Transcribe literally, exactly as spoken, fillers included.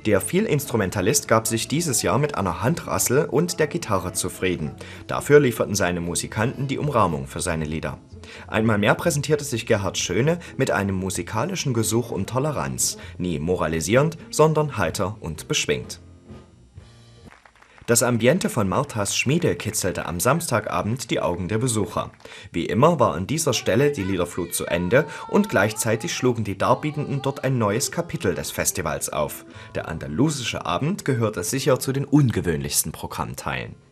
Der Vielinstrumentalist gab sich dieses Jahr mit einer Handrassel und der Gitarre zufrieden. Dafür lieferten seine Musikanten die Umrahmung für seine Lieder. Einmal mehr präsentierte sich Gerhard Schöne mit einem musikalischen Gesuch um Toleranz, nie moralisierend, sondern heiter und beschwingt. Das Ambiente von Marthas Schmiede kitzelte am Samstagabend die Augen der Besucher. Wie immer war an dieser Stelle die Liederflut zu Ende und gleichzeitig schlugen die Darbietenden dort ein neues Kapitel des Festivals auf. Der andalusische Abend gehörte sicher zu den ungewöhnlichsten Programmteilen.